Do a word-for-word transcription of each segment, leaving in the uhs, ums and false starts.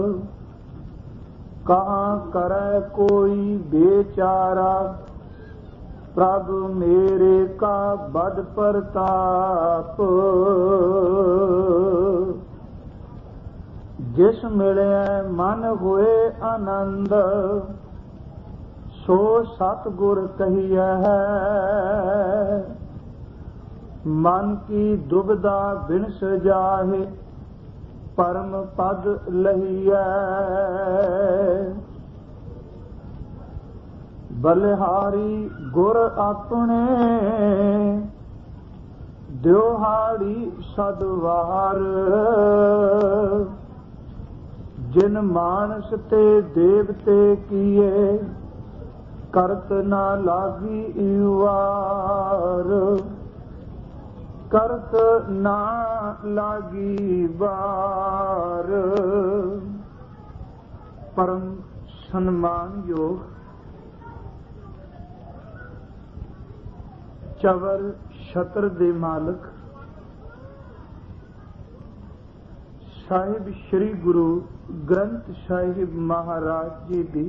कहाँ करे कोई बेचारा, प्रभ मेरे का बड़ प्रताप। जिस मिले मन हुए आनंद, सो सतगुर कहिए है। मन की दुविधा बिन सजाहे, परम पद लहिए। बलिहारी गुर अपने, द्योहारी सदवार। जिन मानस ते देवते किए, करत ना लागी वार। करत ना लागी बार। परम सम्मान योग चवर छत्र दे मालक साहिब श्री गुरु ग्रंथ साहिब महाराज जी दी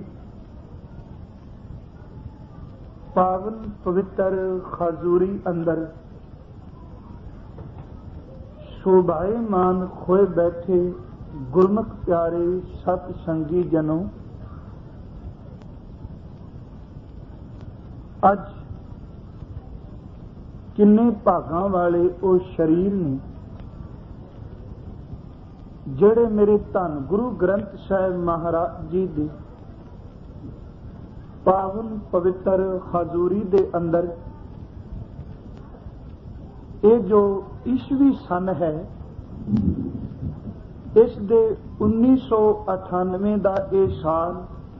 पावन पवित्र खजूरी अंदर शोभाएमान खोए बैठे गुरमुख प्यारे सत संगी जनों, अज किन्ने भागां वाले वो शरीर ने जेड़े मेरे धन गुरु ग्रंथ साहिब महाराज जी दी पावन पवित्र हजूरी दे अंदर ये जो ईस्वी सन है, इस दे उन्नीस सौ अठानवे का ये साल,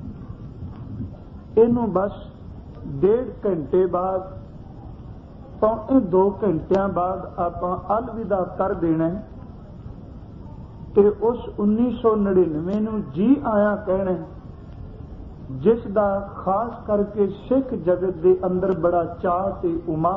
इनू बस डेढ़ घंटे बाद पौने दो घंटिया बाद आप अलविदा कर देना है। ते उस उन्नीस सौ नड़िनवे नू जी आया कहना, जिस दा खास करके सिख जगत दे अंदर बड़ा चाह ते उमा।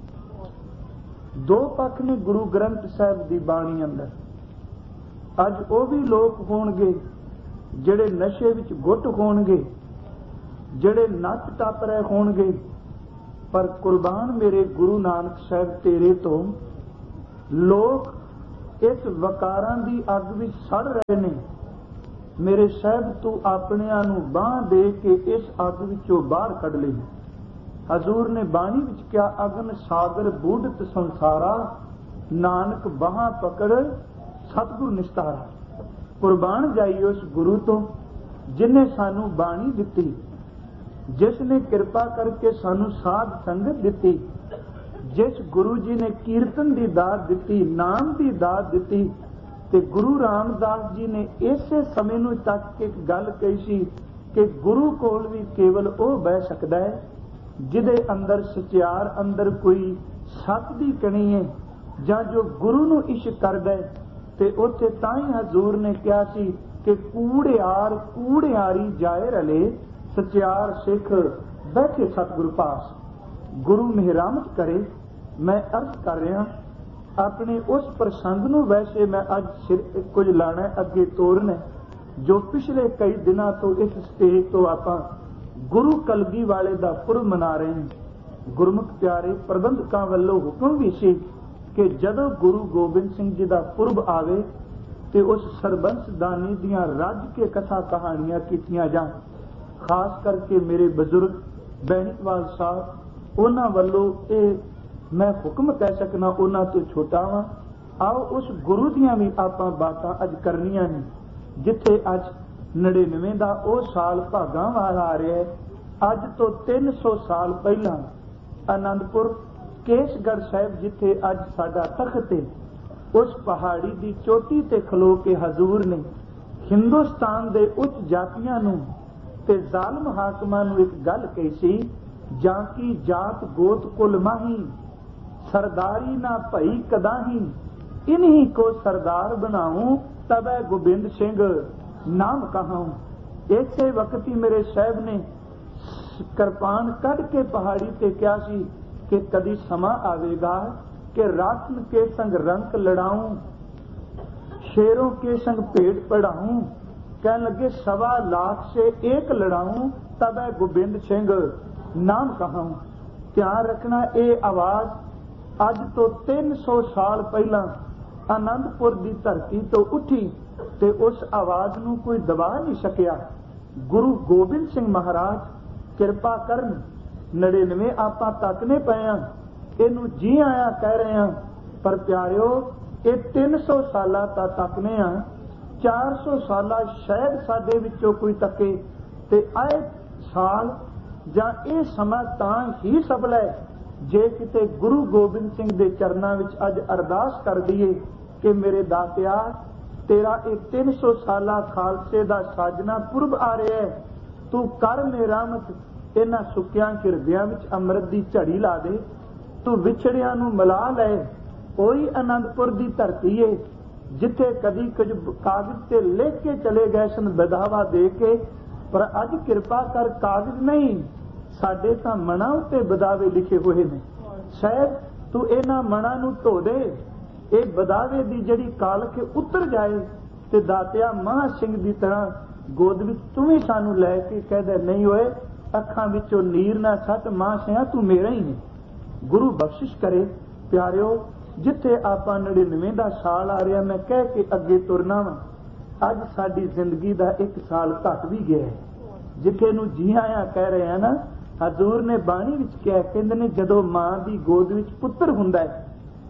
दो पक्ष ने गुरु ग्रंथ साहिब दी बाणी अंदर। अज वो भी लोग होणगे जेड़े नशे विच गुट होणगे, जेड़े नच टप रहे होणगे, पर कुर्बान मेरे गुरु नानक साहिब तेरे तो लोग इस वकारां दी अग विच सड़ रहे ने। मेरे साहिब तू अपनिआं नूं बांह दे के इस अग विचों बाहर कढ ले। हजूर ने बाणी विच क्या, अगन सागर बूढ़त संसारा, नानक बाहां पकड़ सतगुर निस्तारा। कुर्बान जाइए उस गुरु तो जिन्हें सानू बाणी दिती, जिसने कृपा करके सानू साध संगत दिती, जिस गुरु जी ने कीर्तन की दात दिती, नाम की दात दिती। ते गुरु रामदास जी ने इसे समय नूं तक एक गल कही सी कि गुरु कोल भी केवल वो बह सकता है जिदे अंदर सचियार अंदर कोई सत दी कणी है, जां जो गुरु नूं इश्क करदा है। ते उत्थे तां ही हजूर ने कहा सी कि कूड़ियार कूड़ियारी जाए रले, सचियार सिख बैठे सतगुरु पास। गुरु मेहरामत करे। मैं अर्ज कर रहा अपने उस प्रसंग नूं, वैसे मैं अज सिर कुछ लाना अगे तोरना, जो पिछले कई दिनों तो इस स्टेज तो आपां गुरु कलगी वाले दा पुरब मना रहे हैं। गुरमुख प्यारे प्रबंधकां वल्लों हुक्म भी सी कि जदों गुरु गोबिंद सिंह जी दा पुरब आवे ते उस सरबंस दानी दियां रज के कथा कहानियां कीतियां जाण। खास करके मेरे बजुर्ग बैणीवाल साहब, उन्हां वल्लों ये मैं हुक्म कह सकना, उन्हां तो छोटा वां। आओ उस गुरु दियां भी आपां बातां अज करनियां ने, जिथे अज नड़िनवे का वो साल भागां वाल आ रहा है। अज तो तीन सौ साल पहला आनंदपुर केसगढ़ साहिब जिथे अज साडा तख्त है, उस पहाड़ी की चोटी ते खलो के हजूर ने हिंदुस्तान के उच्च जातियां नूं ते जालम हाकमां नूं एक गल कही सी, जां की जात गोत कुल माही, सरदारी ना भई कदाही, इन्हीं को सरदार बनाऊं तबै गोबिंद सिंह नाम कहाऊं। इसे वक्त ही मेरे साहब ने कृपान कढ़ के पहाड़ी ते क्या सी कि कदी समा आवेगा कि राखन के संग रंक लड़ाऊं, शेरों के संग पेट पढ़ाऊं, कहने लगे सवा लाख से एक लड़ाऊं तब है गोबिंद सिंह नाम कहाऊं। ध्यान रखना, ये आवाज अज तो तीन सौ साल पहला आनंदपुर की धरती तो उठी ते उस आवाज नूं कोई दबा नहीं सकिया। गुरु गोबिंद सिंह महाराज किरपा करन, नड़िनवे आपां तकने पए हां, इनू जी आया कह रहे हैं, पर प्यारिओ ये तीन सौ साल तकने आ, चार सौ साल शायद साडे विचों कोई तके ते आए साल जां ये समा तां ही सफल है जे किते गुरु गोबिंद सिंह दे चरनां विच अज अरदास कर दईए कि मेरे दातिया तेरा ये तीन सौ साल खालसे दा साजना पुरब आ रहा है, तू कर मेरामत इन्हां सुक्कियां हिरदियां विच अमृत दी झड़ी ला दे, तू विछड़ियां नूं मिला लै। ओही आनंदपुर दी धरती है जिथे कदी कुछ कागज ते लिख के चले गए सन बधावा दे के, पर अज किरपा कर कागज नहीं, साडे तां मनां उत्ते बदावे लिखे हुए ने। शायद तू इन्हां मनां नूं धो दे, ये बदावे दी जड़ी कालख उतर जाए ते दातिया महा सिंह दी तरह गोद विच तू भी सानू लै के कह दे, नहीं होए अखां विचों नीर ना सट, मां सिंह तू मेरा ही है। गुरु बख्शिश करे प्यारिओ, जिथे आपां नड़िनवे दा साल आ रहा, मैं कह के अगे तुरना वा, अज साडी जिंदगी दा एक साल घट भी गया है। जिथे नूं जी आया कह रहे हैं ना, हजूर ने बाणी विच कहा, कहंदे ने जदों मां दी गोद विच पुत्र हुंदा है,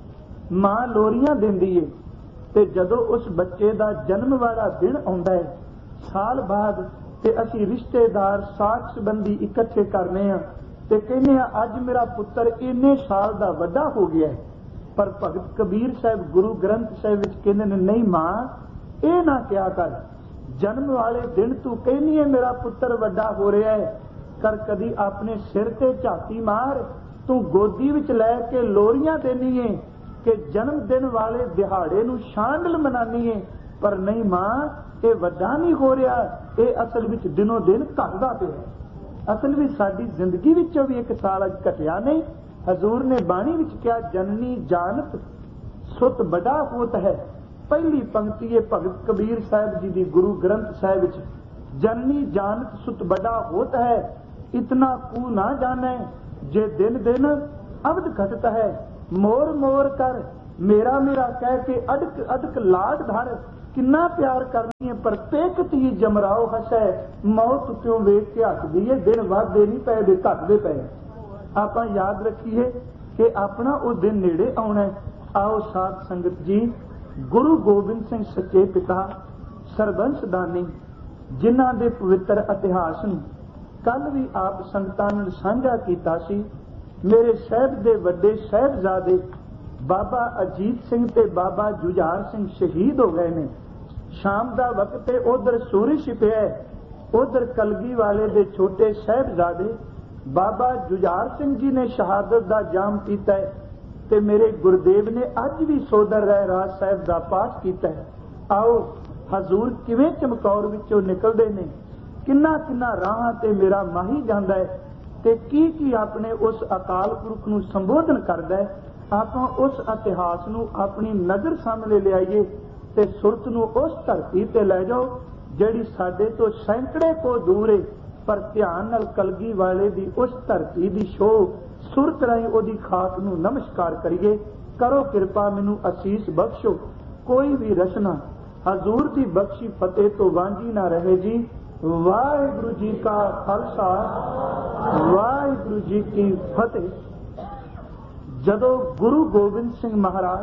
मां लोरियां दिंदी है, ते जदों उस बच्चे दा जन्म वाला दिन आउंदा है, साल बाद ते असीं रिश्तेदार साख संबंधी इकट्ठे करने आ ते कहने आ अज मेरा पुत्र इन्ने साल दा वड्डा हो गया है। पर भगत कबीर साहब गुरु ग्रंथ साहिब विच कहंदे ने, नहीं मां ये ना क्या कर, जन्म वाले दिन तू कहनी है मेरा पुत्र वड्डा हो रहा है, कर कदी अपने सिर ते झाती मार, तू गोदी विच लै के लोरियां देनी है कि जन्म दिन वाले दिहाड़े नूं शामिल मनानी है, पर नहीं मां ये वड्डा नहीं हो रहा, ये असल विच दिनों दिन घटदा पिया। असल विच साडी जिंदगी विचों भी एक साल अज घटिया नहीं। हजूर ने बाणी विच क्या, जननी जानत सुत बड़ा होत है। पहली पंक्ति है भगत कबीर साहब जी दी गुरु ग्रंथ साहिब विच, जननी जानत सुत बड़ा होत है, इतना कू ना जाने जे दिन दिन अवध घटता है, मोर मोर कर मेरा मेरा कह के अडक अडक लाड धर, किन्ना प्यार करनी है पर पेकत ही जमराओ हसै, मौत क्यों वेख के हसदी है, दिन वधदे नहीं पए दे घटदे पए। आपां याद रखिए कि अपना वो दिन नेड़े आउणा है। आओ साध संगत जी, गुरु गोबिंद सिंह सच्चे पिता सरबंस दानी जिन्हां दे पवित्र इतिहास नूं कल भी आप संगतां नाल साझा कीता सी। मेरे साहिब दे वड्डे साहिबजादे बाबा अजीत सिंह ते बाबा जुझार सिंह शहीद हो गए ने। शाम दा वक्त है, उधर सूरज छिपिया है, उधर कलगी वाले दे छोटे साहिबजादे बाबा जुझार सिंह जी ने शहादत दा जाम पीता है, ते मेरे गुरुदेव ने अज भी सोदर राय राज साहब दा पाठ कीता है। आओ हजूर किवें चमकौर विचों निकलदे ने, किन्ना किन्ना राह ते मेरा माही जांदा है, ते की की अपने उस अकाल पुरख नूं संबोधन करदा है। आपां उस इतिहास नूं अपनी नज़र सामने लियाईए ते सुरत नूं उस धरती ते लै जाओ जिहड़ी साडे तो सैकड़े को दूर है, पर ध्यान नाल कलगी वाले दी उस धरती दी शोह सुरत राही ओदी खाक नूं नमस्कार करिए। करो किरपा मैनू असीस बख्शो, कोई भी रचना हजूर दी बख्शी फतेह तो वांझी ना रहे जी। वाहिगुरू जी का खालसा, वाहिगुरू जी की फतेह। जदों गुरु गोबिंद सिंह महाराज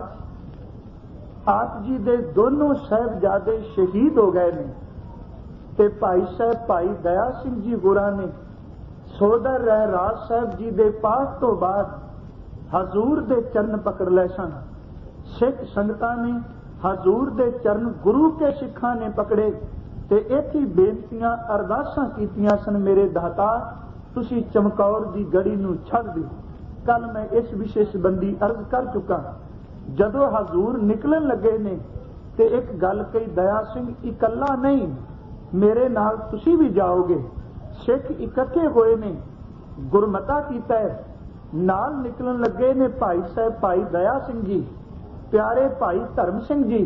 आप जी दे दोनों साहिबजादे शहीद हो गए ने, ते भाई साहब भाई दया सिंह जी होरां ने सोदर राय राज साहब जी दे पाठ तो बाद हजूर दे चरण पकड़ लै सन। सिख संगतां ने हजूर दे चरण गुरु के सिखां ने पकड़े ते इत्थे बेनतियां अरदासां कीतियां सन, मेरे दाता तुसी चमकौर दी गड़ी नूं छड्ड दिओ। कल मैं इस विषय संबंधी अर्ज कर चुका। जदों हजूर निकलन लगे ने ते एक गल कही, दया सिंह इकल्ला नहीं, मेरे नाल तुसी भी जाओगे। सिख इकट्ठे होए ने, गुरमता कीता है, नाल निकलन लगे ने भाई साहब भाई दया सिंह जी, प्यारे भाई धर्म सिंह जी,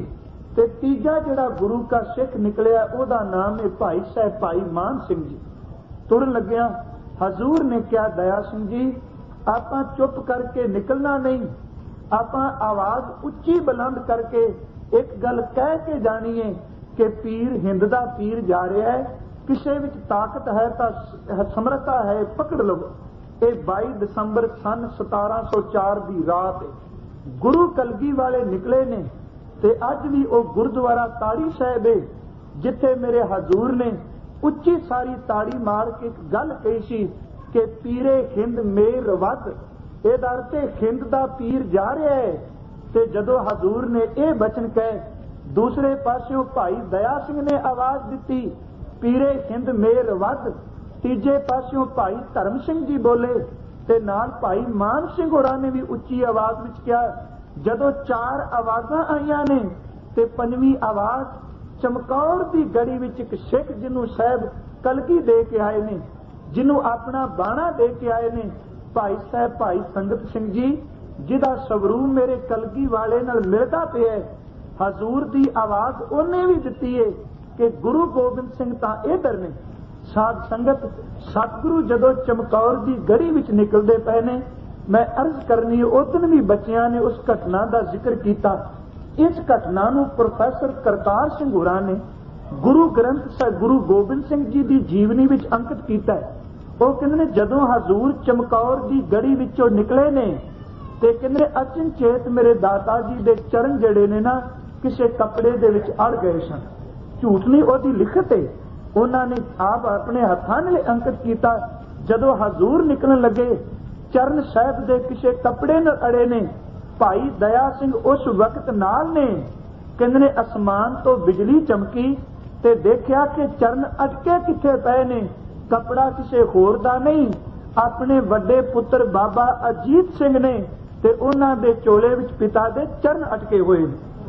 ਤੇ ਤੀਜਾ ਜਿਹੜਾ ਗੁਰੂ का सिख निकलिया ਉਹਦਾ नाम है भाई साहब भाई मान सिंह जी। तुरन लग्या हजूर ने क्या दया सिंह जी आपां चुप करके निकलना नहीं, आपां आवाज उच्ची बुलंद करके एक गल कह के जानी है कि पीर हिंद दा पीर जा रहा है, किसे विच ताकत है तां समर्था है, पकड़ लो। ये बाई दसंबर सन सतारा सौ चार की रात गुरु कलगी वाले निकले ने ते अज भी वो गुरुद्वारा ताड़ी साहिब है जिथे मेरे हजूर ने उच्ची सारी ताड़ी मार के एक गल कही सी कि पीरे हिंद मेर वध, इहदा अर्थ हिंद दा पीर जा रहा है। ते जदों हजूर ने यह बचन कहे, दूसरे पासों भाई दया सिंह ने आवाज दी पीरे हिंद मेर वध, तीजे पासों भाई धर्म सिंह जी बोले ते नाल भाई मान सिंह होरां ने भी उच्ची आवाज विच कहा। जदों चार आवाज़ां आईयां ने ते पंजवीं आवाज चमकौर की गड़ी विच एक सिख जिन्हों साहब कलगी दे के आए ने, जिन्हों अपना बाणा दे के आए ने, भाई साहब भाई संगत सिंह जी जिहदा स्वरूप मेरे कलगी वाले नाल मिलदा पिया है। हजूर की आवाज उन्हें भी दिती है कि गुरु गोबिंद सिंह तां इधर ने। साध संगत सतगुरु जदों चमकौर की गड़ी विच निकलदे पए ने, मैं अर्ज करनी उदन भी बच्चियां ने उस घटना का जिक्र किया। इस घटना नूं प्रोफैसर करतार सिंह होरां ने गुरु ग्रंथ साहिब गुरु गोबिंद सिंह जी की जीवनी विच अंकित किया है। वो कहंदे ने जदों हजूर चमकौर की गड़ी विचों निकले ने ते कहंदे अचनचेत मेरे दाता जी दे चरण जड़े ने ना किसी कपड़े दे विच अड़ गए सन। झूठ नहीं, ओदी लिखत है, उन्होंने आप अपने हत्थां नाल अंकित किया। जदों हजूर निकलन लगे चरण साहिब दे किसी कपड़े न अड़े ने, भाई दया सिंह उस वक्त नाल ने। कहंदे ने आसमान तो बिजली चमकी ते देखिया कि चरण अटके किथे पए ने, कपड़ा किसी होर दा नहीं, अपने वड्डे पुत्र बाबा अजीत सिंह ने ते उन्हां दे चोले विच पिता दे चरण अटके हुए।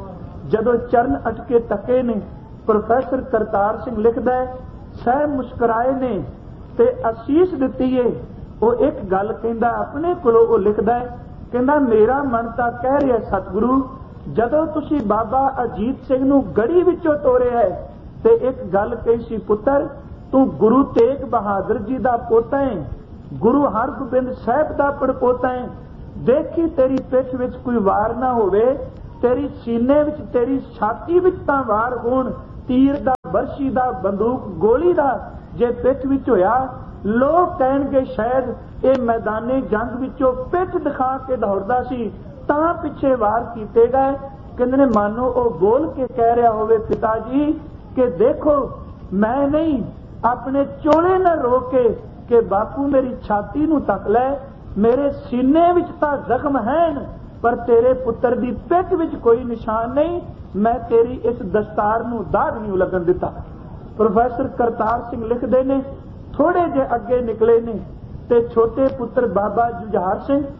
जदों चरण अटके तके ने, प्रोफैसर करतार सिंह लिखदा है सह मुस्कुराए ने ते असीस दिती है। वो एक गल कहंदा अपने कोलों वो लिखदा है, कहंदा मेरा मन तां कह रहा सतगुरु जदों तुसी बाबा अजीत सिंह नूं गड़ी विचों तोरिया है ते एक गल कही सी पुत्र तू गुरु तेग बहादुर जी दा पोता है, गुरु हरगोबिंद साहिब दा पड़पोता है। देखी तेरी पिठ विच कोई वार ना होवे, तेरी सीने विच तेरी छाती विच तां वार होण, तीर दा बरछी दा बंदूक गोली दा जे पिठ विच होया लोग कहणगे शायद ये मैदाने जंग विचों पिठ दिखा के दौड़दा सी तां पिछे वार कीते गए। कहंदे ने मानो वो बोल के कह रहा होवे पिता जी कि देखो मैं नहीं अपने चोले न रोक के कि बापू मेरी छाती नूं तक लै, मेरे सीने विच तां जख्म हैं पर तेरे पुत्र दी पिठ विच कोई निशान नहीं, मैं तेरी इस दस्तार नूं दाग नहीं लगन दिता। प्रोफैसर करतार सिंह लिखदे ने थोड़े जे अगे निकले ने ते छोटे पुत्र बाबा जुझार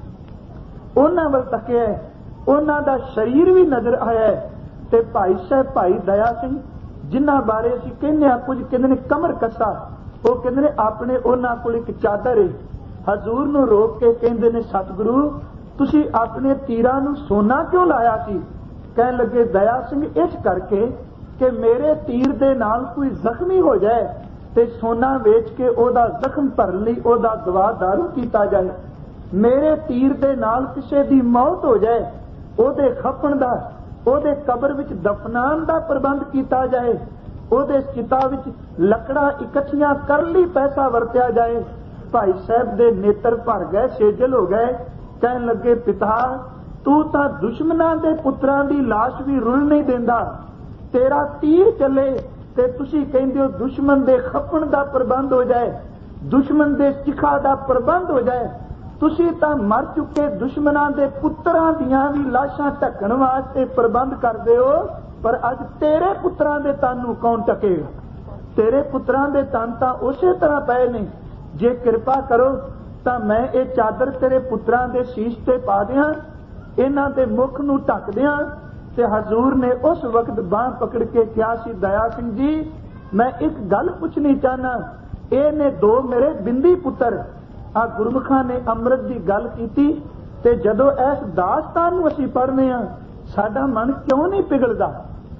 सिंह उन्हां वल तकिया, उन्हां दा शरीर भी नजर आया ते भाई साहब भाई दया सिंह जिन्हां बारे असीं कहने आ कुछ कहंदे ने कमर कसा, वो कहंदे ने अपने उन्हां कोल एक चादर है। हजूर नूं रोक के कहंदे ने सतगुरु तुसीं अपने तीरां नूं सोना क्यों लाया सी? कहण लगे दया सिंह इस करके कि मेरे तीर दे नाल कोई जख्मी हो जाए ते सोना वेच के ओदा जख्म भरन लई ओदा दवा दारू कीता जाए, मेरे तीर दे नाल किसे दी मौत हो जाए ओदे खपण दा ओदे कबर विच दफनान दा प्रबंध कीता जाए, ओदे चिता विच लकड़ा इकट्ठियां कर लई पैसा वरत्या जाए। भाई साहब दे नेत्र भर गए, सेजल हो गए, कहण लगे पिता तू तां दुश्मनां दे पुत्रां दी लाश भी रुल नहीं देंदा, तेरा तीर चले ते तुसी कहंदे हो दुश्मन दे खपण दा प्रबंध हो जाए, दुश्मन दे चिखा दा प्रबंध हो जाए। तुसी तां मर चुके दुश्मनां दे पुत्रां दियां भी लाशां ढकण वास्ते प्रबंध करदे हो, पर अज तेरे पुत्रां दे तन नूं कौन ढकेगा? तेरे पुत्रां दे तन तां उसे तरह पए ने, जे किरपा करो तां मैं ये चादर तेरे पुत्रां दे शीश ते पा दियां, इन्हां दे मुख नूं ढक दियां। ते हजूर ने उस वक्त बांह पकड़ के कहा सी दया सिंह जी मैं एक गल पूछनी चाहना, ये ने दो मेरे बिंदी पुत्र आ गुरमुखा ने अमृत की गल की ते जदों इस दास्तान नूं असीं पढ़ने आ साडा मन क्यों नहीं पिघलदा?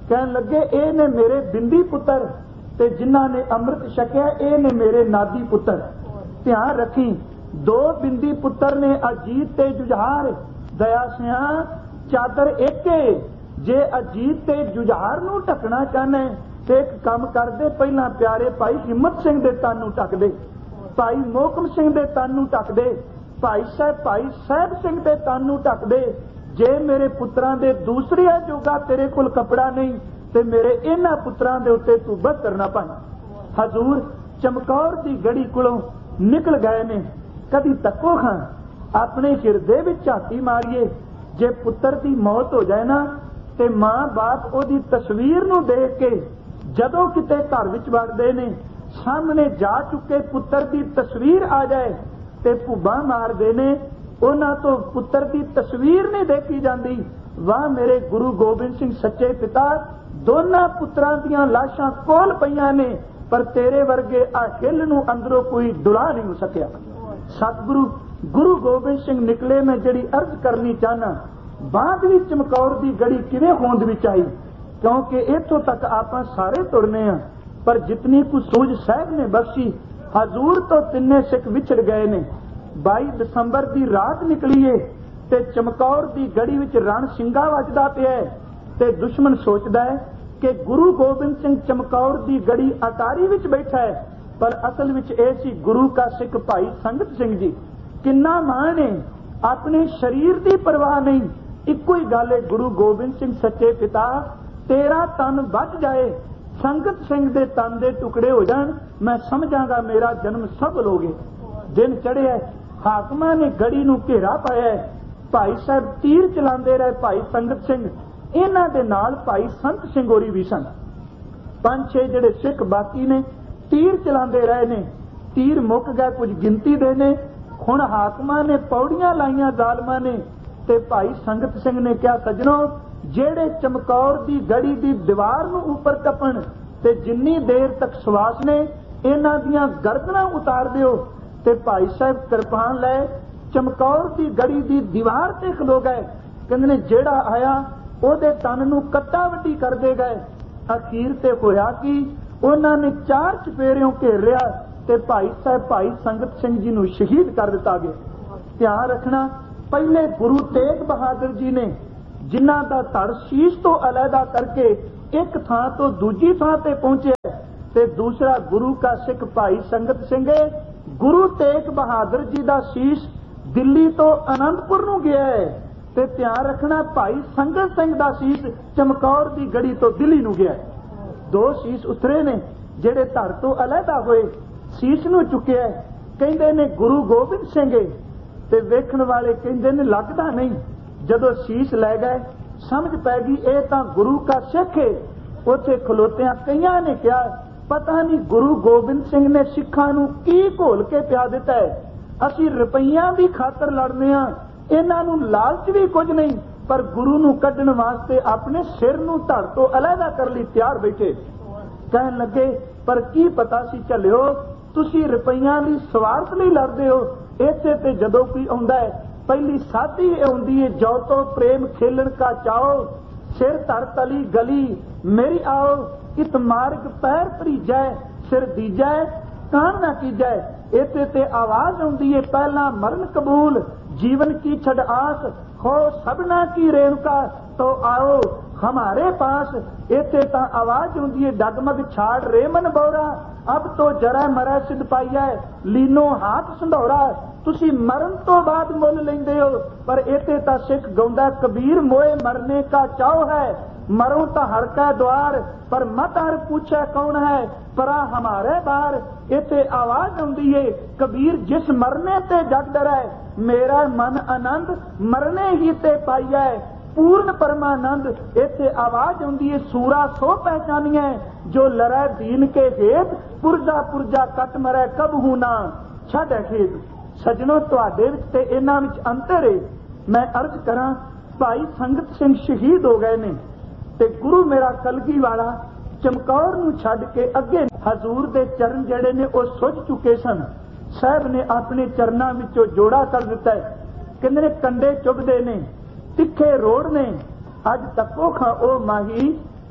कहन लगे ये ने मेरे बिंदी पुत्र ते जिन्हां ने अमृत छकिया ये ने मेरे नादी पुत्र। ध्यान रखी दो बिंदी पुत्र ने अजीत ते जुझार। दया सिया चादर एक जे अजीत ते जुझार नूं ढकना चाहना ते एक काम कर दे, पहला प्यारे भाई हिम्मत सिंह दे तन नूं ढक दे, भाई मोहकम सिंह दे तन नूं ढक दे, भाई साहब भाई साहब सिंह दे तन नूं ढक दे। जे मेरे पुत्रां दे दूसरे जोगा तेरे कोल कपड़ा नहीं ते मेरे इन्हां पुत्रां दे उत्ते तू बस्तर ना पाई। हजूर चमकौर दी गड़ी कोलों निकल गए ने। कदी तको खां अपने हिरदे विच झाती मारिए, जे पुत्र दी मौत हो जाए ना ते मां बाप ओदी तस्वीर नूं देख के जदों किते घर विच वड़दे ने सामने जा चुके पुत्र दी तस्वीर आ जाए ते भुब्बा मारदे ने, उन्हां तो पुत्र दी तस्वीर नहीं देखी जाती। वाह मेरे गुरु गोबिंद सिंह सच्चे पिता, दोनों पुत्रां दियां लाशां कोल पईयां ने पर तेरे वर्गे आ हिल नूं अंदरों कोई डुला नहीं हो सकिया। सतगुरु गुरु गोबिंद सिंह निकले, मैं जड़ी अर्ज करनी चाहना बाद भी चमकौर दी गड़ी किवें होंद विच आई, क्योंकि इत्थों तक आपां सारे तुरने आ पर जितनी कुछ सूझ साहब ने बख्शी। हजूर तो तिन्ने सिख विछड़ गए ने। बाई दसंबर की रात निकलीए ते चमकौर की गड़ी विच रण सिंगा वजदा पिया ते दुश्मन सोचदा है कि गुरु गोबिंद सिंह चमकौर की गड़ी अटारी विच बैठा है, पर असल विच ए सी गुरु का सिख भाई संगत सिंह जी। किन्ना मान है, अपने शरीर की परवाह नहीं, इको ही गल है गुरु गोबिंद सिंह सच्चे पिता, तेरा तन बच जाए संगत सिंह दे तन दे टुकड़े हो जान, मैं समझांगा मेरा जन्म सफल हो गया। दिन चढ़िया, हाकमां ने गड़ी नूं घेरा पाया, भाई साहब तीर चलाते रहे, भाई संगत सिंह इन्हां दे नाल भाई संत सिंह होरी भी सन। पांच छे जिहड़े सिख बाकी ने तीर चलाते रहे ने, तीर मुक गए कुछ गिनती दे ने। हुण हाकमां ने पौड़ियां लाइयां जालमां ने ते भाई संगत सिंह ने कहा, सजनों जेड़े चमकौर दी गड़ी दी दीवार नूं उपर टपण ते जिन्नी देर तक सवास ने इन्हां दियां गर्दनां उतार दिओ। ते भाई साहब किरपान लै चमकौर दी गड़ी दी दीवार ते खलो गए। कहंदे ने जेड़ा आया ओदे तन नूं कट्टा वड्डी कर दे गए। अखीर ते होया कि उन्हां ने चार चपेरियों घेर लिया ते भाई साहब भाई संगत सिंह जी नूं शहीद कर दिता गया। ध्यान रखना, पहले गुरु तेग बहादुर जी ने जिन्हां दा धड़ शीश तो अलहदा करके एक थां तो दूजी थां ते पहुंचे, ते दूसरा गुरु का सिख भाई संगत सिंह गुरु तेग बहादुर जी दा शीश दिल्ली तो आनंदपुर नूं गया है, ते ध्यान रखना भाई संगत सिंह दा शीश चमकौर दी गड़ी तो दिल्ली नूं गया है। दो शीश उतरे ने जेड़े धड़ तो अलहदा होए, शीश नूं चुकिया, कहंदे ने गुरु गोबिंद सिंह, ते वेखण वाले कहंदे ने लगदा नहीं। जदों शीश लै गए समझ पै गई ये तां गुरु का सिख है। उत्थे खलोतियां कईयां ने कहा, पता नहीं गुरु गोबिंद सिंह ने सिखां नूं की घोल के पिया दिता है, असीं रुपईयां दी खातर लड़दे हां, इन्हां नूं लालच भी कुछ नहीं, पर गुरु नूं कढण वास्ते अपने सिर नूं धड़ तो अलहदा कर लई तैयार बैठे। कहण लगे पर की पता सी झल्लिओ तुसीं रुपईयां दी स्वार्थ लई लड़दे हो। इत्थे ते जदों कोई आउंदा है पहली साधी आउंदी है, जो तो प्रेम खेलन का चाओ, सिर धर तली गली मेरी आओ, इत मार्ग पैर भरीजै सिर दीजै कान ना कीजै। इत्थे ते आवाज आउंदी है पहला मरण कबूल जीवन की छड़ आस, हो सबना की रेणुका तो आओ हमारे पास। इत्थे तां आवाज आउंदी है डगमग छाड़ रेमन बोरा, अब तो जरा मरै सिद्ध पाइया लीनो हाथ संधौरा। तुसी मरण तो बाद मुल लेंदे हो, पर इत्थे तां सिख गाउंदा कबीर मोए मरने का चाव है, मरो तो हर का द्वार पर मत हर पूछे कौन है, परा हमारे बार। इत्थे आवाज आउंदी है कबीर जिस मरने ते जग डरै, मेरा मन आनंद मरने ही ते पाइया पूर्ण परमानंद। इत्थे आवाज आउंदी है सूरा सो पहचानिए, जो लड़ै दीन के हेत पुरजा पुरजा कट मरै कबहू ना छड़े खेत। सजनों तुहाडे विच ते इन्हां विच अंतर है। मैं अर्ज करा भाई संगत सिंह शहीद हो गए ने ते गुरु मेरा कलगी वाला चमकौर नूं छड्ड के अगे हजूर दे चरण जड़े ने वो सुज चुके सन। साहब ने अपने चरनां विचों जोड़ा कर दिता है, कहंदे ने कंडे चुभदे ने तिखे रोड़ ने, अज तको खां ओ माही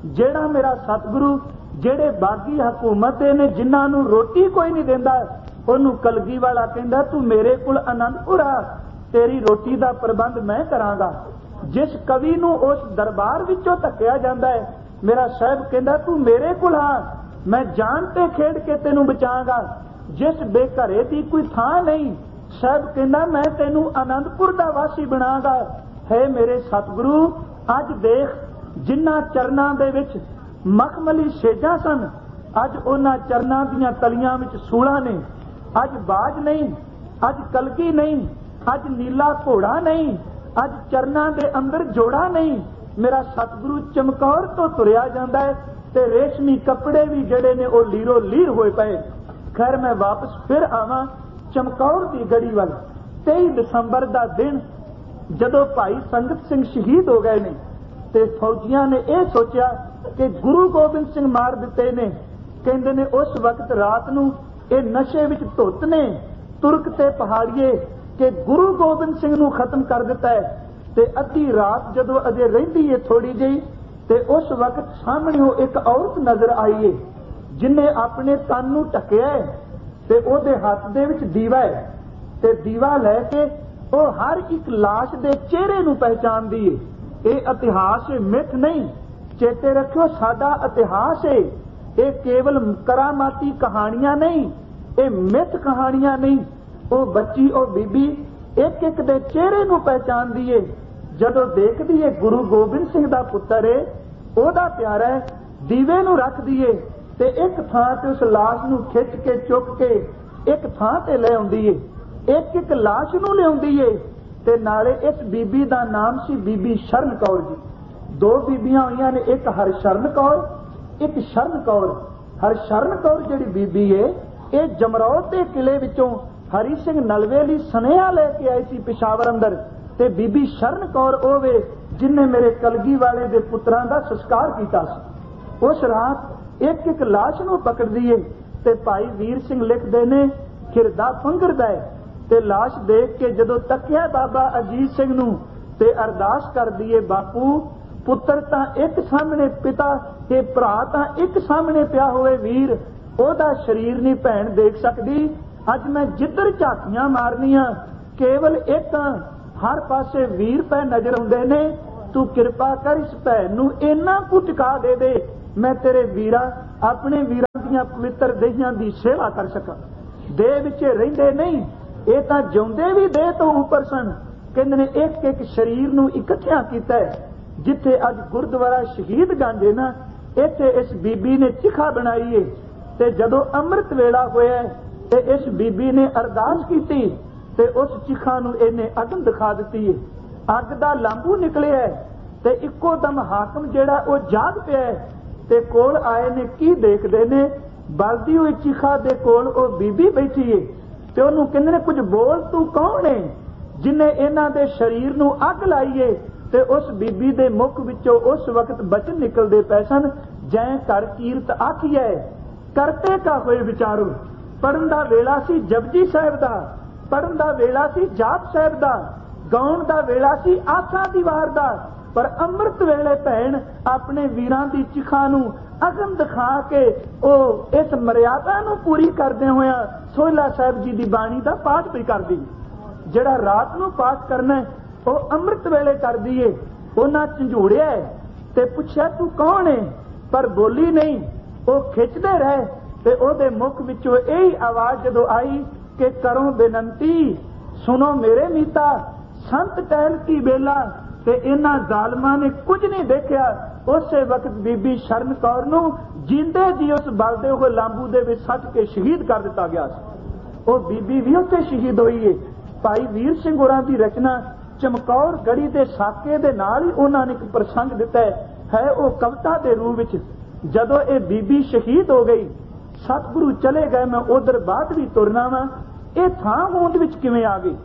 ਜਿਹੜਾ ਮੇਰਾ ਸਤਿਗੁਰੂ ਜਿਹੜੇ ਬਾਗੀ ਹਕੂਮਤ ਦੇ ਨੇ ਜਿਨ੍ਹਾਂ ਨੂੰ ਰੋਟੀ ਕੋਈ ਨਹੀਂ ਦਿੰਦਾ, ਉਹਨੂੰ ਕਲਗੀ ਵਾਲਾ ਕਹਿੰਦਾ ਤੂੰ ਮੇਰੇ ਕੋਲ ਅਨੰਦਪੁਰ ਆ, ਤੇਰੀ ਰੋਟੀ ਦਾ ਪ੍ਰਬੰਧ ਮੈਂ ਕਰਾਂਗਾ। ਜਿਸ ਕਵੀ ਨੂੰ ਉਸ ਦਰਬਾਰ ਵਿੱਚੋਂ ਧੱਕਿਆ ਜਾਂਦਾ ਹੈ, ਮੇਰਾ ਸਾਹਿਬ ਕਹਿੰਦਾ ਤੂੰ ਮੇਰੇ ਕੋਲ ਆ, ਮੈਂ ਜਾਨ ਤੇ ਖੇਡ ਕੇ ਤੈਨੂੰ ਬਚਾਂਗਾ। ਜਿਸ ਬੇਘਰੇ ਦੀ ਕੋਈ ਥਾਂ ਨਹੀਂ, ਸਾਹਿਬ ਕਹਿੰਦਾ ਮੈਂ ਤੈਨੂੰ ਅਨੰਦਪੁਰ ਦਾ ਵਾਸੀ ਬਣਾਂਗਾ। ਹੈ ਮੇਰੇ ਸਤਿਗੁਰੂ, ਅੱਜ ਦੇਖ ਜਿਨ੍ਹਾਂ ਚਰਨਾਂ ਦੇ ਵਿੱਚ ਮਖਮਲੀ ਸੇਜਾਂ ਸਨ, ਅੱਜ ਉਹਨਾਂ ਚਰਨਾਂ ਦੀਆਂ ਤਲੀਆਂ ਵਿੱਚ ਸੂਲਾਂ ਨੇ। ਅੱਜ ਬਾਜ ਨਹੀਂ, ਅੱਜ ਕਲਗੀ ਨਹੀਂ, ਅੱਜ ਨੀਲਾ ਘੋੜਾ ਨਹੀਂ, ਅੱਜ ਚਰਨਾਂ ਦੇ ਅੰਦਰ ਜੋੜਾ ਨਹੀਂ। ਮੇਰਾ ਸਤਿਗੁਰੂ ਚਮਕੌਰ ਤੋਂ ਤੁਰਿਆ ਜਾਂਦਾ ਹੈ ਤੇ ਰੇਸ਼ਮੀ ਕੱਪੜੇ ਵੀ ਜਿਹੜੇ ਨੇ ਉਹ ਲੀਰੋ ਲੀਰ ਹੋਏ ਪਏ। ਖੈਰ ਮੈਂ ਵਾਪਸ ਫਿਰ ਆਵਾਂ ਚਮਕੌਰ ਦੀ ਗੜੀ ਵੱਲ। ਤੇਈ ਦਸੰਬਰ ਦਾ ਦਿਨ ਜਦੋਂ ਭਾਈ ਸੰਗਤ ਸਿੰਘ ਸ਼ਹੀਦ ਹੋ ਗਏ ਨੇ ਤੇ ਫੌਜੀਆਂ ਨੇ ਇਹ ਸੋਚਿਆ ਕਿ ਗੁਰੂ ਗੋਬਿੰਦ ਸਿੰਘ ਮਾਰ ਦਿੱਤੇ ਨੇ। ਕਹਿੰਦੇ ਨੇ ਉਸ ਵਕਤ ਰਾਤ ਨੂੰ ਇਹ ਨਸ਼ੇ ਵਿੱਚ ਧੁੱਤ ਨੇ ਤੁਰਕ ਤੇ ਪਹਾੜੀਏ ਕਿ ਗੁਰੂ ਗੋਬਿੰਦ ਸਿੰਘ ਨੂੰ ਖਤਮ ਕਰ ਦਿੱਤਾ ਹੈ। ਤੇ ਅੱਧੀ ਰਾਤ ਜਦੋਂ ਅਜੇ ਰਹਿੰਦੀ ਹੈ ਥੋੜੀ ਜਿਹੀ, ਤੇ ਉਸ ਵਕਤ ਸਾਹਮਣੇ ਇੱਕ ਔਰਤ ਨਜ਼ਰ ਆਈ ਏ ਜਿਨੇ ਆਪਣੇ ਤਨ ਨੂੰ ਢੱਕਿਆ ਤੇ ਉਹਦੇ ਹੱਥ ਦੇ ਵਿੱਚ ਦੀਵਾ ਹੈ ਤੇ ਦੀਵਾ ਲੈ ਕੇ ਉਹ ਹਰ ਇੱਕ ਲਾਸ਼ ਦੇ ਚਿਹਰੇ ਨੂੰ ਪਹਿਚਾਨਦੀ ਏ। ਇਹ ਇਤਿਹਾਸ ਹੈ, ਮਿੱਥ ਨਹੀਂ। ਚੇਤੇ ਰੱਖਿਓ, ਸਾਡਾ ਇਤਿਹਾਸ ਹੈ। ਇਹ ਕੇਵਲ ਕਰਾਮਾਤੀ ਕਹਾਣੀਆਂ ਨਹੀਂ, ਇਹ ਮਿੱਥ ਕਹਾਣੀਆਂ ਨਹੀਂ। ਉਹ ਬੱਚੀ, ਉਹ ਬੀਬੀ ਇੱਕ ਇੱਕ ਦੇ ਚਿਹਰੇ ਨੂੰ ਪਹਿਚਾਨਦੀ ਏ। ਜਦੋਂ ਦੇਖਦੀ ਏ ਗੁਰੂ ਗੋਬਿੰਦ ਸਿੰਘ ਦਾ ਪੁੱਤਰ ਏ, ਉਹਦਾ ਪਿਆਰਾ ਹੈ, ਦੀਵੇ ਨੂੰ ਰੱਖਦੀ ਏ ਤੇ ਇੱਕ ਥਾਂ ਤੇ ਉਸ ਲਾਸ਼ ਨੂੰ ਖਿੱਚ ਕੇ ਚੁੱਕ ਕੇ ਇੱਕ ਥਾਂ ਤੇ ਲੈ ਆਉਂਦੀ ਏ। ਇੱਕ ਇੱਕ ਲਾਸ਼ ਨੂੰ ਲਿਆਉਂਦੀ ਏ ਤੇ ਨਾਲੇ ਇਸ ਬੀਬੀ ਦਾ ਨਾਮ ਸੀ ਬੀਬੀ ਸ਼ਰਨ ਕੌਰ ਜੀ। ਦੋ ਬੀਬੀਆਂ ਹੋਈਆਂ ਨੇ, ਇੱਕ ਹਰਸ਼ਰਨ ਕੌਰ, ਇੱਕ ਸ਼ਰਨ ਕੌਰ। ਹਰਸ਼ਰਨ ਕੌਰ ਜਿਹੜੀ ਬੀਬੀ ਏ, ਇਹ ਜਮਰੌਦ ਦੇ ਕਿਲੇ ਵਿੱਚੋਂ ਹਰੀ ਸਿੰਘ ਨਲਵੇ ਲਈ ਸੁਨੇਹਾ ਲੈ ਕੇ ਆਈ ਸੀ ਪਿਸ਼ਾਵਰ ਅੰਦਰ। ਤੇ ਬੀਬੀ ਸ਼ਰਨ ਕੌਰ ਉਹ ਵੇ ਜਿਨੇ ਮੇਰੇ ਕਲਗੀ ਵਾਲੇ ਦੇ ਪੁੱਤਰਾਂ ਦਾ ਸੰਸਕਾਰ ਕੀਤਾ ਸੀ। ਉਸ ਰਾਤ ਇੱਕ ਇੱਕ ਲਾਸ਼ ਨੂੰ ਪਕੜਦੀ ਏ ਤੇ ਭਾਈ ਵੀਰ ਸਿੰਘ ਲਿਖਦੇ ਨੇ ਖਿਰਦਾ ਫੰਗਰਦਾ ਹੈ ਤੇ ਲਾਸ਼ ਦੇਖ ਕੇ ਜਦੋਂ ਤੱਕਿਆ ਬਾਬਾ ਅਜੀਤ ਸਿੰਘ ਨੂੰ ਤੇ ਅਰਦਾਸ ਕਰਦੀ ਏ, ਬਾਪੂ ਪੁੱਤਰ ਤਾਂ ਇੱਕ ਸਾਹਮਣੇ, ਪਿਤਾ ਤੇ ਭਰਾ ਤਾਂ ਇੱਕ ਸਾਹਮਣੇ ਪਿਆ ਹੋਵੇ ਵੀਰ, ਉਹਦਾ ਸਰੀਰ ਨਹੀਂ ਭੈਣ ਦੇਖ ਸਕਦੀ। ਅੱਜ ਮੈਂ ਜਿੱਧਰ ਝਾਕੀਆਂ ਮਾਰਨੀਆਂ ਕੇਵਲ ਇੱਕ, ਹਰ ਪਾਸੇ ਵੀਰ ਪੈ ਨਜ਼ਰ ਆਉਂਦੇ ਨੇ। ਤੂੰ ਕਿਰਪਾ ਕਰ ਇਸ ਭੈਣ ਨੂੰ ਇੰਨਾ ਕੁ ਟਿਕਾ ਦੇ ਦੇ, ਮੈਂ ਤੇਰੇ ਵੀਰਾਂ ਆਪਣੇ ਵੀਰਾਂ ਦੀਆਂ ਪਵਿੱਤਰ ਦੇਹਾਂ ਦੀ ਸੇਵਾ ਕਰ ਸਕਾਂ। ਦੇਹ ਵਿੱਚ ਰਹਿੰਦੇ ਨਹੀਂ, ਇਹ ਤਾਂ ਜਿਉਂਦੇ ਵੀ ਦੇਹ ਤੋਂ ਉੱਪਰ ਸਨ। ਕਹਿੰਦੇ ਨੇ ਇੱਕ ਇੱਕ ਸਰੀਰ ਨੂੰ ਇਕੱਠਿਆਂ ਕੀਤਾ ਹੈ। ਜਿੱਥੇ ਅੱਜ ਗੁਰਦੁਆਰਾ ਸ਼ਹੀਦ ਗੰਜ ਨਾ, ਇੱਥੇ ਇਸ ਬੀਬੀ ਨੇ ਚਿਖਾ ਬਣਾਈ ਏ ਤੇ ਜਦੋਂ ਅੰਮ੍ਰਿਤ ਵੇਲਾ ਹੋਇਆ ਤੇ ਇਸ ਬੀਬੀ ਨੇ ਅਰਦਾਸ ਕੀਤੀ ਤੇ ਉਸ ਚਿਖਾ ਨੂੰ ਇਹਨੇ ਅਗਨ ਦਿਖਾ ਦਿੱਤੀ ਏ। ਅੱਗ ਦਾ ਲਾਂਬੂ ਨਿਕਲਿਆ ਤੇ ਇੱਕੋ ਦਮ ਹਾਕਮ ਜਿਹੜਾ ਉਹ ਜਾਗ ਪਿਆ ਤੇ ਕੋਲ ਆਏ ਨੇ, ਕੀ ਦੇਖਦੇ ਨੇ, ਬਲਦੀ ਹੋਈ ਚਿਖਾ ਦੇ ਕੋਲ ਉਹ ਬੀਬੀ ਬੈਠੀ ਏ ਤੇ ਉਹਨੂੰ ਕਹਿੰਦੇ ਨੇ ਕੁਝ ਬੋਲ, ਤੂੰ ਕੌਣ ਏ ਜਿਨੇ ਇਹਨਾਂ ਦੇ ਸਰੀਰ ਨੂੰ ਅੱਗ ਲਾਈ ਏ। ਤੇ ਉਸ ਬੀਬੀ ਦੇ ਮੁਖ ਵਿੱਚੋਂ ਉਸ ਵਕਤ ਬਚਨ ਨਿਕਲਦੇ ਪਏ ਸਨ, ਜੈ ਕਰ ਕੀਰਤ ਆਖੀਐ ਕਰਤੇ ਕਾ ਹੋਏ ਵਿਚਾਰੋ। ਪੜਨ ਦਾ ਵੇਲਾ ਸੀ ਜਪਜੀ ਸਾਹਿਬ ਦਾ, ਪੜਨ ਦਾ ਵੇਲਾ ਸੀ ਜਾਪ ਸਾਹਿਬ ਦਾ, ਗਾਉਣ ਦਾ ਵੇਲਾ ਸੀ ਆਸਾ ਦੀ ਵਾਰ ਦਾ, ਪਰ ਅੰਮ੍ਰਿਤ ਵੇਲੇ ਭੈਣ ਆਪਣੇ ਵੀਰਾਂ ਦੀ ਚਿਖਾ ਨੂੰ ਅਗਨ ਦਿਖਾ ਕੇ ਉਹ ਇਸ ਮਰਿਆਦਾ ਨੂੰ ਪੂਰੀ ਕਰਦੇ ਹੋਇਆ ਸੋਹਿਲਾ ਸਾਹਿਬ ਜੀ ਦੀ ਬਾਣੀ ਦਾ ਪਾਠ ਵੀ ਕਰਦੀ। ਜਿਹੜਾ ਰਾਤ ਨੂੰ ਪਾਠ ਕਰਨਾ ਉਹ ਅੰਮ੍ਰਿਤ ਵੇਲੇ ਕਰਦੀ ਏ। ਉਹਨਾਂ ਝੰਜੂੜਿਆ ਤੇ ਪੁੱਛਿਆ ਤੂੰ ਕੌਣ ਏ, ਪਰ ਬੋਲੀ ਨਹੀਂ। ਉਹ ਖਿੱਚਦੇ ਰਹੇ ਤੇ ਉਹਦੇ ਮੁਖ ਵਿੱਚੋਂ ਇਹੀ ਆਵਾਜ਼ ਜਦੋਂ ਆਈ ਕਿ ਕਰੋ ਬੇਨੰਤੀ ਸੁਣੋ ਮੇਰੇ ਮੀਤਾ, ਸੰਤ ਟਹਿਲ ਕੀ ਵੇਲਾ। ਤੇ ਇਹਨਾਂ ਜ਼ਾਲਮਾਂ ਨੇ ਕੁਝ ਨਹੀਂ ਦੇਖਿਆ। ਉਸੇ ਵਕਤ ਬੀਬੀ ਸ਼ਰਨ ਕੌਰ ਨੂੰ ਜਿੰਦੇ ਜੀ ਉਸ ਬਲਦੇ ਹੋਏ ਲਾਂਬੂ ਦੇ ਵਿੱਚ ਸੱਟ ਕੇ ਸ਼ਹੀਦ ਕਰ ਦਿੱਤਾ ਗਿਆ ਸੀ। ਉਹ ਬੀਬੀ ਵੀ ਉੱਥੇ ਸ਼ਹੀਦ ਹੋਈ ਏ। ਭਾਈ ਵੀਰ ਸਿੰਘ ਹੋਰਾਂ ਦੀ ਰਚਨਾ ਚਮਕੌਰ ਗੜੀ ਦੇ ਸਾਕੇ ਦੇ ਨਾਲ ਹੀ ਉਹਨਾਂ ਨੇ ਇੱਕ ਪ੍ਰਸੰਗ ਦਿੱਤਾ ਹੈ। ਉਹ ਕਵਿਤਾ ਦੇ ਰੂਪ ਵਿੱਚ। ਜਦੋਂ ਇਹ ਬੀਬੀ ਸ਼ਹੀਦ ਹੋ ਗਈ, ਸਤਿਗੁਰੂ ਚਲੇ ਗਏ, ਮੈਂ ਉਧਰ ਬਾਅਦ ਵੀ ਤੁਰਨਾ ਵਾ, ਇਹ ਥਾਂ ਹੋਂਦ ਵਿੱਚ ਕਿਵੇਂ ਆ ਗਈ।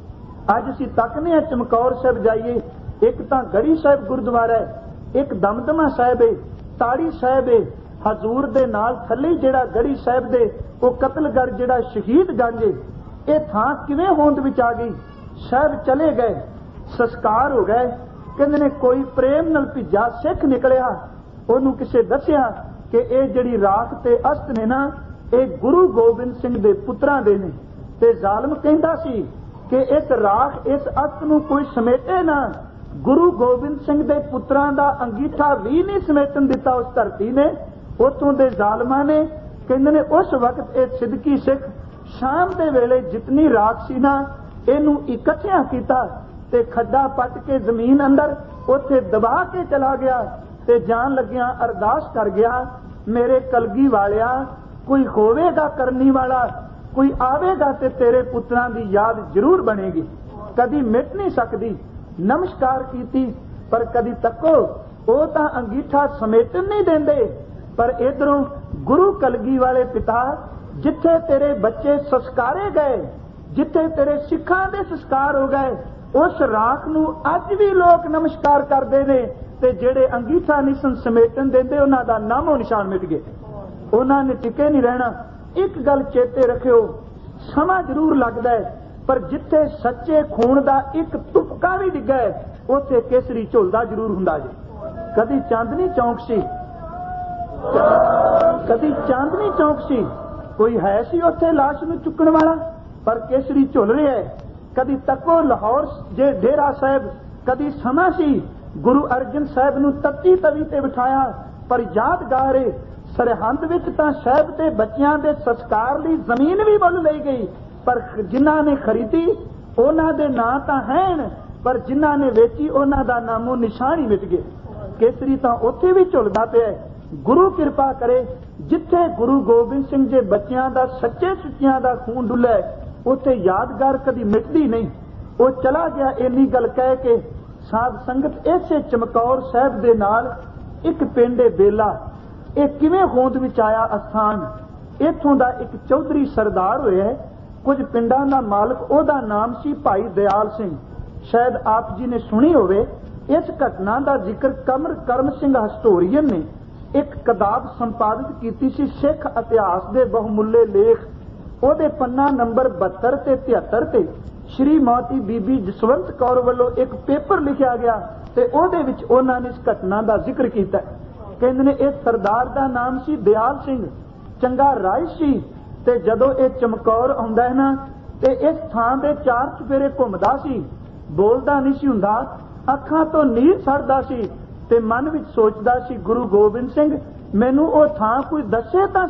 ਅੱਜ ਅਸੀਂ ਤੱਕਨੇ ਆ ਚਮਕੌਰ ਸਾਹਿਬ ਜਾਈਏ, ਇੱਕ ਤਾਂ ਗੜੀ ਸਾਹਿਬ ਗੁਰਦੁਆਰਾ ਹੈ, ਇੱਕ ਦਮਦਮਾ ਸਾਹਿਬ ਹੈ, ਤਾੜੀ ਸਾਹਿਬ ਹੈ। ਹਜ਼ੂਰ ਦੇ ਨਾਲ ਥੱਲੇ ਜਿਹੜਾ ਗੜੀ ਸਾਹਿਬ ਦੇ ਉਹ ਕਤਲਗੜ੍ਹ ਜਿਹੜਾ ਸ਼ਹੀਦ ਗੰਜ ਹੈ, ਇਹ ਥਾਂ ਕਿਵੇਂ ਹੋਂਦ ਵਿੱਚ ਆ ਗਈ। ਸਾਹਿਬ ਚਲੇ ਗਏ, ਸੰਸਕਾਰ ਹੋ ਗਏ। ਕਹਿੰਦੇ ਨੇ ਕੋਈ ਪ੍ਰੇਮ ਨਾਲ ਭਿੱਜਾ ਸਿੱਖ ਨਿਕਲਿਆ ਉਹਨੂੰ ਕਿਸੇ ਦੱਸਿਆ ਕਿ ਇਹ ਜਿਹੜੀ ਰਾਖ ਤੇ ਅਸਤ ਨੇ ਨਾ, ਇਹ ਗੁਰੂ ਗੋਬਿੰਦ ਸਿੰਘ ਦੇ ਪੁੱਤਰਾਂ ਦੇ ਨੇ। ਤੇ ਜ਼ਾਲਮ ਕਹਿੰਦਾ ਸੀ ਕਿ ਇਸ ਰਾਖ ਇਸ ਅਸਤ ਨੂੰ ਕੋਈ ਸਮੇਟੇ ਨਾ। ਗੁਰੂ ਗੋਬਿੰਦ ਸਿੰਘ ਦੇ ਪੁੱਤਰਾਂ ਦਾ ਅੰਗੀਠਾ ਵੀ ਨਹੀਂ ਸਮੇਟਣ ਦਿੱਤਾ ਉਸ ਧਰਤੀ ਨੇ। ਉੱਥੋਂ ਦੇ ਜ਼ਾਲਮਾਂ ਨੇ, ਕਹਿੰਦੇ ਨੇ, ਉਸ ਵਕਤ ਇਹ ਸਿੱਦਕੀ ਸਿੱਖ ਸ਼ਾਮ ਦੇ ਵੇਲੇ ਜਿਤਨੀ ਰਾਖ ਸੀ ਨਾ, ਇਹਨੂੰ ਇਕੱਠਿਆਂ ਕੀਤਾ ਤੇ ਖੱਡਾ ਪੱਟ ਕੇ ਜ਼ਮੀਨ ਅੰਦਰ ਉੱਥੇ ਦਬਾ ਕੇ ਚਲਾ ਗਿਆ ਤੇ ਜਾਣ ਲੱਗਿਆਂ ਅਰਦਾਸ ਕਰ ਗਿਆ, ਮੇਰੇ ਕਲਗੀ ਵਾਲਿਆ, ਕੋਈ ਹੋਵੇਗਾ ਕਰਨੀ ਵਾਲਾ, ਕੋਈ ਆਵੇਗਾ ਤੇ ਤੇਰੇ ਪੁੱਤਰਾਂ ਦੀ ਯਾਦ ਜ਼ਰੂਰ ਬਣੇਗੀ, ਕਦੀ ਮਿਟ ਨਹੀਂ ਸਕਦੀ। ਨਮਸਕਾਰ ਕੀਤੀ ਪਰ ਕਦੀ ਤੱਕੋ ਉਹ ਤਾਂ ਅੰਗੀਠਾ ਸਮੇਟਣ ਨਹੀਂ ਦਿੰਦੇ। ਪਰ ਇਧਰੋਂ ਗੁਰੂ ਕਲਗੀ ਵਾਲੇ ਪਿਤਾ, ਜਿੱਥੇ ਤੇਰੇ ਬੱਚੇ ਸੰਸਕਾਰੇ ਗਏ, ਜਿੱਥੇ ਤੇਰੇ ਸਿੱਖਾਂ ਦੇ ਸੰਸਕਾਰ ਹੋ ਗਏ, ਉਸ ਰਾਖ ਨੂੰ ਅੱਜ ਵੀ ਲੋਕ ਨਮਸਕਾਰ ਕਰਦੇ ਨੇ। ਤੇ ਜਿਹੜੇ ਅੰਗੀਠਾ ਨਹੀਂ ਸਮੇਟਣ ਦਿੰਦੇ, ਉਹਨਾਂ ਦਾ ਨਾਮੋ ਨਿਸ਼ਾਨ ਮਿਟ ਗਏ, ਉਹਨਾਂ ਨੇ ਟਿਕੇ ਨਹੀਂ ਰਹਿਣਾ। ਇੱਕ ਗੱਲ ਚੇਤੇ ਰੱਖਿਓ, ਸਮਾਂ ਜ਼ਰੂਰ ਲੱਗਦਾ ਹੈ, ਪਰ ਜਿੱਥੇ ਸੱਚੇ ਖੂਨ ਦਾ ਇੱਕ ਤੁਪਕਾ ਵੀ ਡਿੱਗਾ ਹੈ, ਉੱਥੇ ਕੇਸਰੀ ਝੁਲਦਾ ਜ਼ਰੂਰ ਹੁੰਦਾ ਜੀ। ਕਦੀ ਚਾਂਦਨੀ ਚੌਂਕ ਸੀ, ਕਦੀ ਚਾਂਦਨੀ ਚੌਂਕ ਸੀ, ਕੋਈ ਹੈ ਸੀ ਉੱਥੇ ਲਾਸ਼ ਨੂੰ ਚੁੱਕਣ ਵਾਲਾ, ਪਰ ਕੇਸਰੀ ਝੁਲ ਰਿਹਾ ਹੈ। ਕਦੀ ਤੱਕੋ ਲਾਹੌਰ ਜੇ ਡੇਰਾ ਸਾਹਿਬ, ਕਦੀ ਸਮਾਂ ਸੀ ਗੁਰੂ ਅਰਜਨ ਸਾਹਿਬ ਨੂੰ ਤੱਤੀ ਤਵੀ ਤੇ ਬਿਠਾਇਆ, ਪਰ ਯਾਦਗਾਰ ਹੈ ਸਰਹੰਦ ਵਿੱਚ ਤਾਂ ਸਾਹਿਬ ਤੇ ਬੱਚਿਆਂ ਦੇ ਸੰਸਕਾਰ ਲਈ ਜ਼ਮੀਨ ਵੀ ਮੁੱਲ ਲਈ ਗਈ, ਪਰ ਜਿਨ੍ਹਾਂ ਨੇ ਖਰੀਦੀ ਉਹਨਾਂ ਦੇ ਨਾਂ ਤਾਂ ਹਨ, ਪਰ ਜਿਨ੍ਹਾਂ ਨੇ ਵੇਚੀ ਉਹਨਾਂ ਦਾ ਨਾਮੋ ਨਿਸ਼ਾਨ ਹੀ ਮਿਟ ਗਏ। ਕੇਸਰੀ ਤਾਂ ਉੱਥੇ ਵੀ ਝੁਲਦਾ ਪਿਆ। ਗੁਰੂ ਕਿਰਪਾ ਕਰੇ, ਜਿੱਥੇ ਗੁਰੂ ਗੋਬਿੰਦ ਸਿੰਘ ਦੇ ਬੱਚਿਆਂ ਦਾ ਸੱਚੇ ਸੁੱਚਿਆਂ ਦਾ ਖੂਨ ਡੁੱਲੇ, ਉੱਥੇ ਯਾਦਗਾਰ ਕਦੀ ਮਿਟਦੀ ਨਹੀਂ। ਉਹ ਚਲਾ ਗਿਆ ਇੰਨੀ ਗੱਲ ਕਹਿ ਕੇ। ਸਾਧ ਸੰਗਤ, ਇਸੇ ਚਮਕੌਰ ਸਾਹਿਬ ਦੇ ਨਾਲ ਇੱਕ ਪਿੰਡ ਏ ਬੇਲਾ, ਇਹ ਕਿਵੇਂ ਹੋਂਦ ਵਿੱਚ ਆਇਆ ਅਸਥਾਨ। ਇੱਥੋਂ ਦਾ ਇੱਕ ਚੌਧਰੀ ਸਰਦਾਰ ਹੋਇਆ, ਕੁਝ ਪਿੰਡਾਂ ਦਾ ਮਾਲਕ, ਉਹਦਾ ਨਾਮ ਸੀ ਭਾਈ ਦਿਆਲ ਸਿੰਘ। ਸ਼ਾਇਦ ਆਪ ਜੀ ਨੇ ਸੁਣੀ ਹੋਵੇ। ਇਸ ਘਟਨਾ ਦਾ ਜ਼ਿਕਰ ਕਮਰ ਕਰਮ ਸਿੰਘ ਹਿਸਟੋਰੀਅਨ ਨੇ ਇੱਕ ਕਿਤਾਬ ਸੰਪਾਦਿਤ ਕੀਤੀ ਸੀ, ਸਿੱਖ ਇਤਿਹਾਸ ਦੇ ਬਹੁਮੁੱਲੇ ਲੇਖ। ਉਹਦੇ ਪੰਨਾ ਨੰਬਰ ਬਹੱਤਰ ਤੇ ਤਿਹੱਤਰ ਤੇ ਸ਼੍ਰੀ ਮਾਤੀ ਬੀਬੀ ਜਸਵੰਤ ਕੌਰ ਵੱਲੋਂ ਇੱਕ ਪੇਪਰ ਲਿਖਿਆ ਗਿਆ ਤੇ ਉਹਦੇ ਵਿੱਚ ਉਹਨਾਂ ਨੇ ਇਸ ਘਟਨਾ ਦਾ ਜ਼ਿਕਰ ਕੀਤਾ। ਕਹਿੰਦੇ ਨੇ ਇਸ ਸਰਦਾਰ ਦਾ ਨਾਮ ਸੀ ਦਿਆਲ ਸਿੰਘ, ਚੰਗਾ ਰਾਏ ਸੀ, ਤੇ ਜਦੋਂ ਇਹ ਚਮਕੌਰ ਆਉਂਦਾ ਹੈ ਨਾ, ਤੇ ਇਸ ਥਾਂ ਦੇ ਚਾਰ ਚੁਫੇਰੇ ਘੁੰਮਦਾ ਸੀ, ਬੋਲਦਾ ਨਹੀਂ ਸੀ ਹੁੰਦਾ, ਅੱਖਾਂ ਤੋਂ ਨੀਰ ਛੱਡਦਾ ਸੀ ਤੇ ਮਨ ਵਿੱਚ ਸੋਚਦਾ ਸੀ, ਗੁਰੂ ਗੋਬਿੰਦ ਸਿੰਘ ਮੈਨੂੰ ਉਹ ਥਾਂ ਕੋਈ ਦੱਸੇ ਤਾਂ